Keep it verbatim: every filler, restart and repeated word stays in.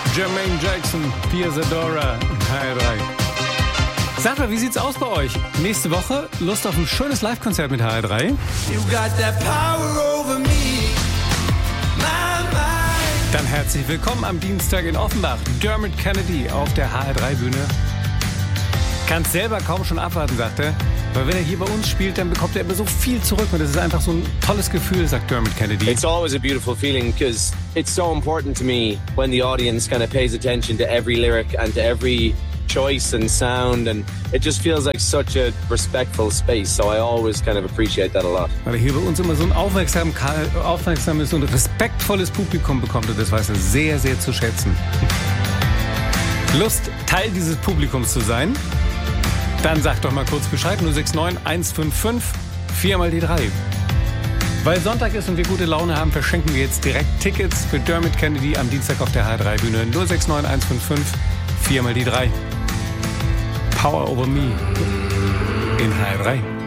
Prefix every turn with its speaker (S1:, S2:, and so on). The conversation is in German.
S1: Jermaine Jackson, Pia Zadora, H R drei. Sagt mal, wie sieht's aus bei euch? Nächste Woche Lust auf ein schönes Live-Konzert mit H R drei?
S2: You got that power over me. My, my.
S1: Dann herzlich willkommen am Dienstag in Offenbach. Dermot Kennedy auf der H R drei Bühne. Kann's selber kaum schon abwarten, sagt er. Weil wenn er hier bei uns spielt, dann bekommt er immer so viel zurück. Und das ist einfach so ein tolles Gefühl, sagt Dermot Kennedy.
S3: It's always a beautiful feeling because it's so important to me when the audience kind of pays attention to every lyric and to every choice and sound, and it just feels like such a respectful space, so I always kind of appreciate that a lot.
S1: Weil er hier bei uns immer so ein aufmerksam, aufmerksames und respektvolles Publikum bekommt, und das weiß er sehr, sehr zu schätzen. Lust, Teil dieses Publikums zu sein? Dann sag doch mal kurz Bescheid, null sechs neun eins fünf fünf vier mal die drei. Weil Sonntag ist und wir gute Laune haben, verschenken wir jetzt direkt Tickets für Dermot Kennedy am Dienstag auf der H R drei Bühne. null sechs neun eins fünf fünf vier mal die drei. Power over me in H R drei.